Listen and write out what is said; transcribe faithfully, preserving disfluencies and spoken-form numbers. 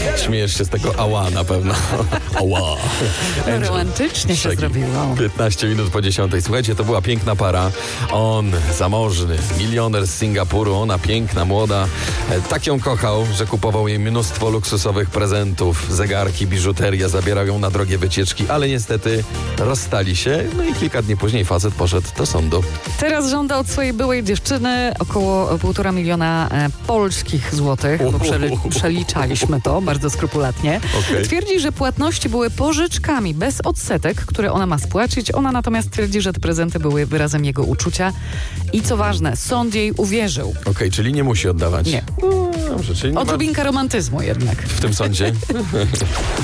Śmiejesz się z tego ała na pewno. Ała. No, romantycznie się zrobiło. piętnaście minut po dziesiątej. Słuchajcie, to była piękna para. On zamożny, milioner z Singapuru, ona piękna, młoda. E, tak ją kochał, że kupował jej mnóstwo luksusowych prezentów, zegarki, biżuterię, zabierał ją na drogie wycieczki, ale niestety rozstali się. No i kilka dni później facet poszedł do sądu. Teraz żąda od swojej byłej dziewczyny około półtora miliona e, polskich złotych, bo przeli- przeliczaliśmy to bardzo skrupulatnie. Okay. Twierdzi, że płatności były pożyczkami bez odsetek, które ona ma spłacić. Ona natomiast twierdzi, że te prezenty były wyrazem jego uczucia. I co ważne, sąd jej uwierzył. Okej, okay, czyli nie musi oddawać. Nie. No, dobrze, czyli nie Odrobinka ma... romantyzmu jednak. W tym sądzie?